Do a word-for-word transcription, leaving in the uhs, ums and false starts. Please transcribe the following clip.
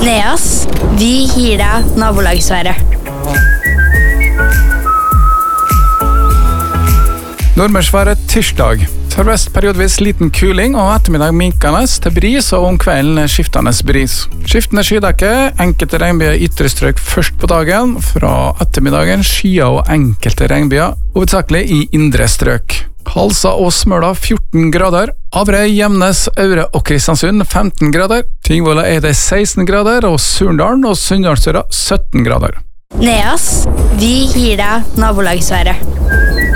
Neas, vi gir deg nabolagsværet. Nordmørsværet tirsdag. Sørvest periodvis liten kuling og ettermiddag minkende til bris og om kvelden skiftende bris. Skiftende skydekke, enkelte regnbyer i ytre strøk først på dagen, fra ettermiddagen skyer og enkelte regnbyer, hovedsakelig i indre strøk. Halsa og Smøla fjorten grader, Averøy, Gjemnes, Aure og Kristiansund femten grader, Tingvoll er det seksten grader og Surndalen og Sunndalsøra sytten grader. Neas, vi gir deg nabolagsværet.